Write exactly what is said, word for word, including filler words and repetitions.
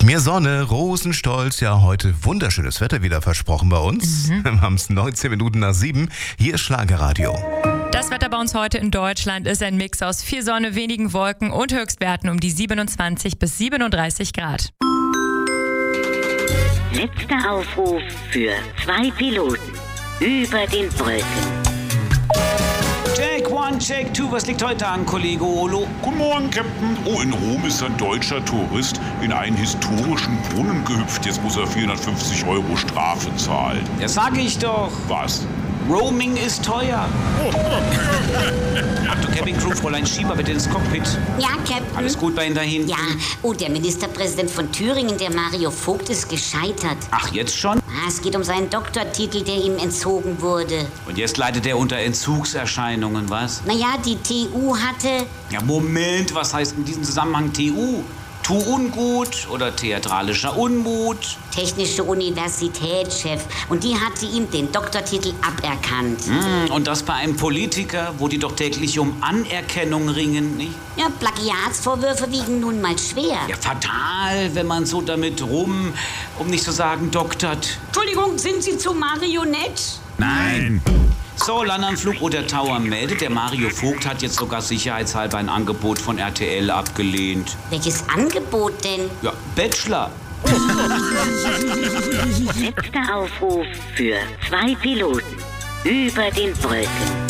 Mehr Sonne, Rosenstolz, ja heute wunderschönes Wetter wieder versprochen bei uns. Mhm. Wir haben es neunzehn Minuten nach sieben. Hier ist Schlagerradio. Das Wetter bei uns heute in Deutschland ist ein Mix aus viel Sonne, wenigen Wolken und Höchstwerten um die siebenundzwanzig bis siebenunddreißig Grad. Letzter Aufruf für zwei Piloten über den Wolken. Check one, check two, was liegt heute an, Kollege Olo? Guten Morgen, Captain. Oh, in Rom ist ein deutscher Tourist in einen historischen Brunnen gehüpft. Jetzt muss er vierhundertfünfzig Euro Strafe zahlen. Das sag ich doch. Was? Roaming ist teuer. Achtung, Cabin Crew, Fräulein Schieber, bitte ins Cockpit. Ja, Captain. Alles gut bei Ihnen da hinten? Ja, oh, der Ministerpräsident von Thüringen, der Mario Vogt, ist gescheitert. Ach, jetzt schon? Ah, es geht um seinen Doktortitel, der ihm entzogen wurde. Und jetzt leidet er unter Entzugserscheinungen, was? Naja, die T U hatte... Ja, Moment, was heißt in diesem Zusammenhang T U? Tu ungut oder theatralischer Unmut? Technische Universitätschef. Und die hatte ihm den Doktortitel aberkannt. Mm, und das bei einem Politiker, wo die doch täglich um Anerkennung ringen, nicht? Ja, Plagiatsvorwürfe wiegen nun mal schwer. Ja, fatal, wenn man so damit rum, um nicht zu sagen, doktert. Entschuldigung, sind Sie zu Marionette? Nein. So, Landanflug oder Tower meldet, der Mario Vogt hat jetzt sogar sicherheitshalber ein Angebot von R T L abgelehnt. Welches Angebot denn? Ja, Bachelor. Letzter Aufruf für zwei Piloten über den Wolken.